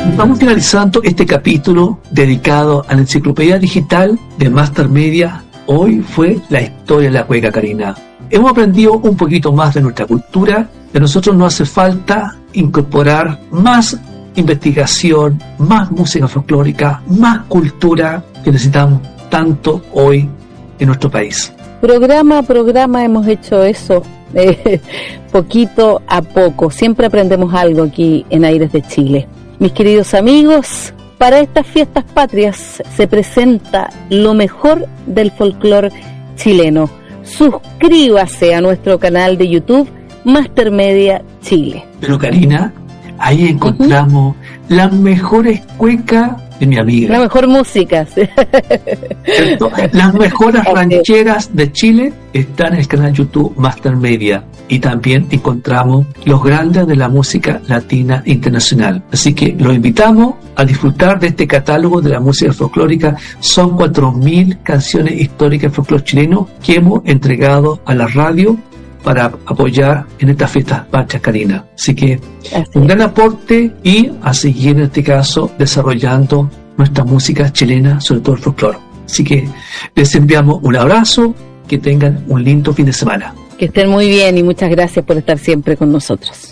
Vamos finalizando este capítulo dedicado a la enciclopedia digital de Master Media. Hoy fue la historia de la cueca, Karina. Hemos aprendido un poquito más de nuestra cultura. De nosotros nos hace falta incorporar más investigación, más música folclórica, más cultura que necesitamos tanto hoy en nuestro país. Programa a programa hemos hecho eso, poquito a poco. Siempre aprendemos algo aquí en Aires de Chile. Mis queridos amigos, para estas fiestas patrias se presenta lo mejor del folclore chileno. Suscríbase a nuestro canal de YouTube, Master Media Chile. Pero Karina, ahí encontramos las mejores cuecas de mi amiga. La mejor música. ¿Cierto? Las mejores rancheras de Chile están en el canal YouTube Master Media. Y también encontramos los grandes de la música latina internacional. Así que los invitamos a disfrutar de este catálogo de la música folclórica. Son 4.000 canciones históricas de folclore chileno que hemos entregado a la radio para apoyar en estas fiestas patrias, Karina. Así que un gran aporte y a seguir en este caso desarrollando nuestra música chilena, sobre todo el folclore. Así que les enviamos un abrazo, que tengan un lindo fin de semana. Que estén muy bien y muchas gracias por estar siempre con nosotros.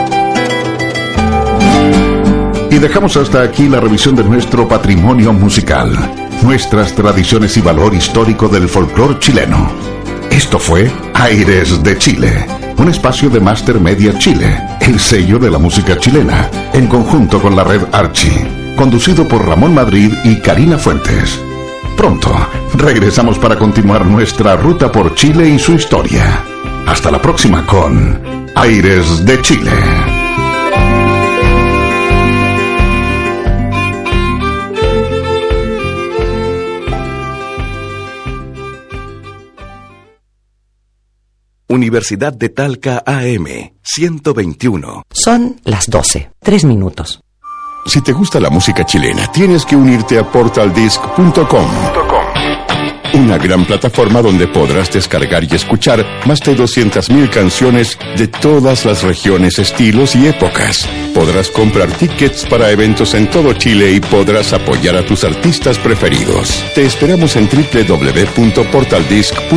Y dejamos hasta aquí la revisión de nuestro patrimonio musical, nuestras tradiciones y valor histórico del folclore chileno. Esto fue Aires de Chile, un espacio de Master Media Chile, el sello de la música chilena, en conjunto con la red Archie, conducido por Ramón Madrid y Karina Fuentes. Pronto regresamos para continuar nuestra ruta por Chile y su historia. Hasta la próxima con Aires de Chile. Universidad de Talca AM 121. Son las 12, 3 minutos. Si te gusta la música chilena, tienes que unirte a portaldisc.com. Una gran plataforma donde podrás descargar y escuchar más de 200.000 canciones de todas las regiones, estilos y épocas. Podrás comprar tickets para eventos en todo Chile y podrás apoyar a tus artistas preferidos. Te esperamos en www.portaldisc.com.